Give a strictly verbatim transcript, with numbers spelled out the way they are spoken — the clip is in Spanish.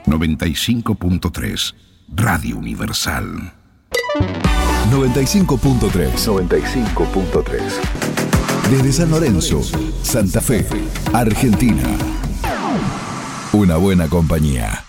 noventa y cinco punto tres, Radio Universal. noventa y cinco punto tres. noventa y cinco punto tres. Desde San Lorenzo, Santa Fe, Argentina. Una buena compañía.